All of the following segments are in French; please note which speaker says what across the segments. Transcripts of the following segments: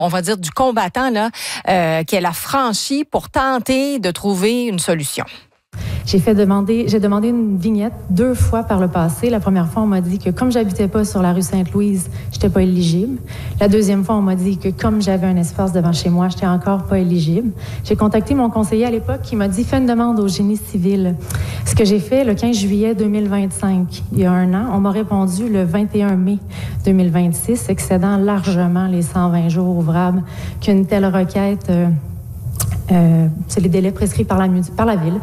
Speaker 1: on va dire, du combattant là, qu'elle a franchi pour tenter de trouver une solution.
Speaker 2: J'ai demandé une vignette 2 fois par le passé. La première fois, on m'a dit que comme j'habitais pas sur la rue Sainte-Louise, j'étais pas éligible. La deuxième fois, on m'a dit que comme j'avais un espace devant chez moi, j'étais encore pas éligible. J'ai contacté mon conseiller à l'époque qui m'a dit « Fais une demande au génie civil ». Ce que j'ai fait le 15 juillet 2025, il y a 1 an, on m'a répondu le 21 mai 2026, excédant largement les 120 jours ouvrables qu'une telle requête, c'est les délais prescrits par la ville.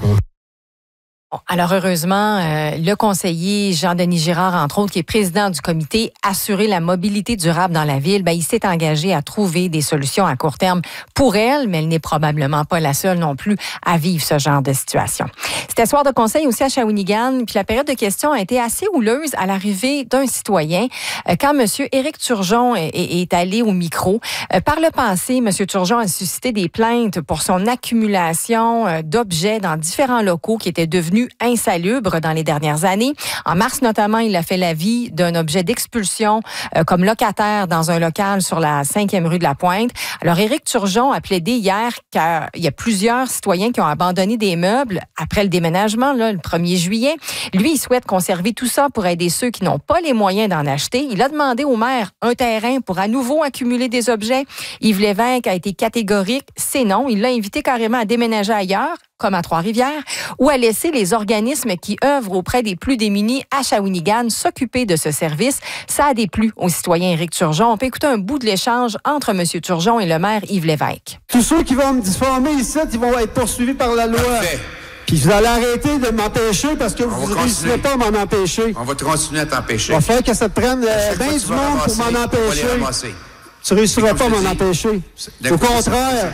Speaker 1: Alors, heureusement, le conseiller Jean-Denis Girard, entre autres, qui est président du comité Assurer la mobilité durable dans la ville, il s'est engagé à trouver des solutions à court terme pour elle, mais elle n'est probablement pas la seule non plus à vivre ce genre de situation. C'était soir de conseil aussi à Shawinigan, puis la période de questions a été assez houleuse à l'arrivée d'un citoyen quand M. Éric Turgeon est allé au micro. Par le passé, M. Turgeon a suscité des plaintes pour son accumulation d'objets dans différents locaux qui étaient devenus insalubre dans les dernières années. En mars, notamment, il a fait l'avis d'un objet d'expulsion comme locataire dans un local sur la 5e rue de la Pointe. Alors, Éric Turgeon a plaidé hier qu'il y a plusieurs citoyens qui ont abandonné des meubles après le déménagement, là, le 1er juillet. Lui, il souhaite conserver tout ça pour aider ceux qui n'ont pas les moyens d'en acheter. Il a demandé au maire un terrain pour à nouveau accumuler des objets. Yves Lévesque a été catégorique, c'est non. Il l'a invité carrément à déménager ailleurs, comme à Trois-Rivières, ou à laisser les organismes qui œuvrent auprès des plus démunis à Shawinigan s'occuper de ce service. Ça a déplu au citoyen Éric Turgeon. On peut écouter un bout de l'échange entre M. Turgeon et le maire Yves Lévesque.
Speaker 3: Tous ceux qui vont me diffamer ici, ils vont être poursuivis par la loi. Parfait. Puis vous allez arrêter de m'empêcher parce que vous ne réussirez pas à m'en empêcher.
Speaker 4: On va continuer à t'empêcher.
Speaker 3: Il va falloir que ça te prenne bien du monde pour m'en empêcher. Tu ne réussiras pas à m'en empêcher. Au contraire,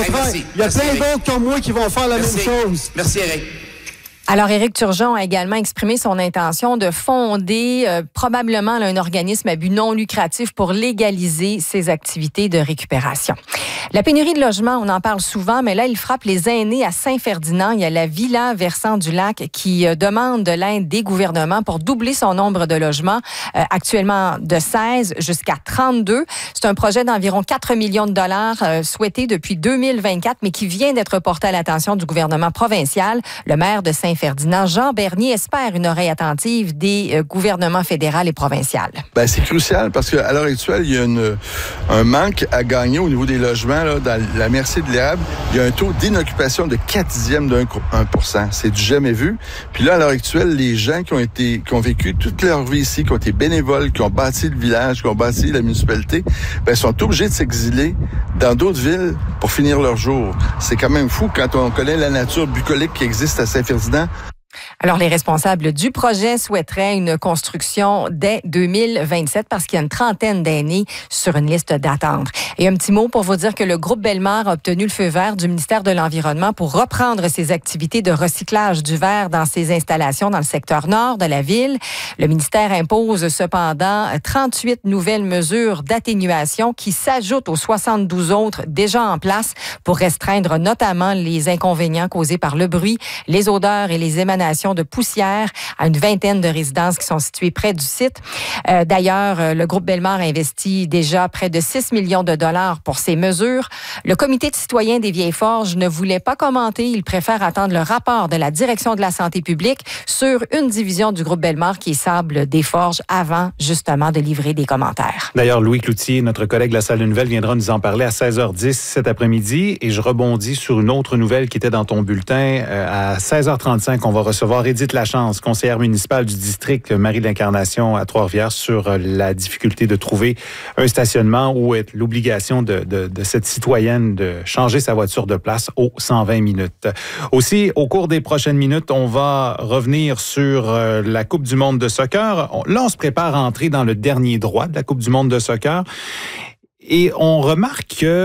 Speaker 3: il y a plein d'autres comme moi qui vont faire la même chose.
Speaker 4: Merci, Éric.
Speaker 1: Alors, Éric Turgeon a également exprimé son intention de fonder probablement un organisme à but non lucratif pour légaliser ses activités de récupération. La pénurie de logements, on en parle souvent, mais là, il frappe les aînés à Saint-Ferdinand. Il y a la Villa Versant du Lac qui demande de l'aide des gouvernements pour doubler son nombre de logements, actuellement de 16 jusqu'à 32. C'est un projet d'environ 4 millions de dollars souhaité depuis 2024, mais qui vient d'être porté à l'attention du gouvernement provincial. Le maire de Saint-Ferdinand, Jean Bernier, espère une oreille attentive des gouvernements fédéral et provincial.
Speaker 5: C'est crucial parce qu'à l'heure actuelle, il y a un manque à gagner au niveau des logements. Là, dans la MRC de l'Érable, il y a un taux d'inoccupation de 0,4%. C'est du jamais vu. Puis là, à l'heure actuelle, les gens qui ont vécu toute leur vie ici, qui ont été bénévoles, qui ont bâti le village, qui ont bâti la municipalité, sont obligés de s'exiler dans d'autres villes pour finir leur jour. C'est quand même fou quand on connaît la nature bucolique qui existe à Saint-Ferdinand.
Speaker 1: Alors, les responsables du projet souhaiteraient une construction dès 2027 parce qu'il y a une trentaine d'aînés sur une liste d'attente. Et un petit mot pour vous dire que le groupe Bellemare a obtenu le feu vert du ministère de l'Environnement pour reprendre ses activités de recyclage du verre dans ses installations dans le secteur nord de la ville. Le ministère impose cependant 38 nouvelles mesures d'atténuation qui s'ajoutent aux 72 autres déjà en place pour restreindre notamment les inconvénients causés par le bruit, les odeurs et les émanations de poussière à une vingtaine de résidences qui sont situées près du site. D'ailleurs, le groupe Bellemare a investi déjà près de 6 millions de dollars pour ces mesures. Le comité de citoyens des Vieilles-Forges ne voulait pas commenter. Il préfère attendre le rapport de la direction de la santé publique sur une division du groupe Bellemare qui est Sable des Forges avant justement de livrer des commentaires.
Speaker 6: D'ailleurs, Louis Cloutier, notre collègue de la Salle de Nouvelles, viendra nous en parler à 16h10 cet après-midi. Et je rebondis sur une autre nouvelle qui était dans ton bulletin. À 16h35, on va recevoir Édith Lachance, conseillère municipale du district Marie de l'Incarnation à Trois-Rivières, sur la difficulté de trouver un stationnement ou l'obligation de cette citoyenne de changer sa voiture de place aux 120 minutes. Aussi, au cours des prochaines minutes, on va revenir sur la Coupe du monde de soccer. Là, on se prépare à entrer dans le dernier droit de la Coupe du monde de soccer et on remarque que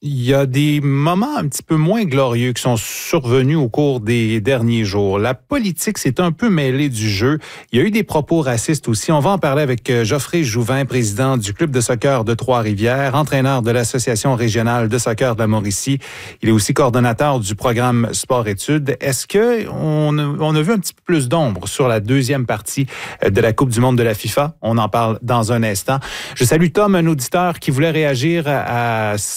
Speaker 6: Il y a des moments un petit peu moins glorieux qui sont survenus au cours des derniers jours. La politique s'est un peu mêlée du jeu. Il y a eu des propos racistes aussi. On va en parler avec Geoffrey Jouvin, président du club de soccer de Trois-Rivières, entraîneur de l'Association régionale de soccer de la Mauricie. Il est aussi coordonnateur du programme Sport-Études. Est-ce que on a vu un petit peu plus d'ombre sur la deuxième partie de la Coupe du monde de la FIFA? On en parle dans un instant. Je salue Tom, un auditeur qui voulait réagir à